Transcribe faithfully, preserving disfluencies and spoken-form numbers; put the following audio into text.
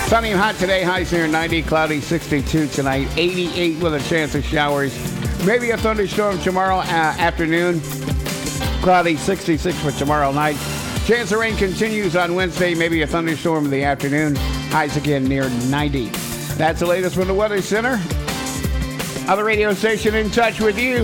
Sunny and hot today, highs near ninety, cloudy sixty-two tonight, eighty-eight with a chance of showers. Maybe a thunderstorm tomorrow uh, afternoon, cloudy sixty-six for tomorrow night. Chance of rain continues on Wednesday, maybe a thunderstorm in the afternoon, highs again near ninety. That's the latest from the Weather Center. Other radio station in touch with you.